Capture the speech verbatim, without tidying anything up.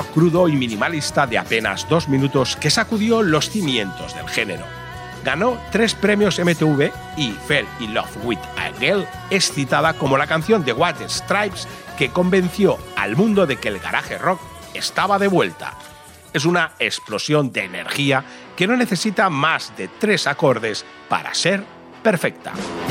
rock crudo y minimalista de apenas dos minutos que sacudió los cimientos del género. Ganó tres premios M T V y Fell in Love with a Girl es citada como la canción de White Stripes que convenció al mundo de que el garaje rock estaba de vuelta. Es una explosión de energía que no necesita más de tres acordes para ser perfecta.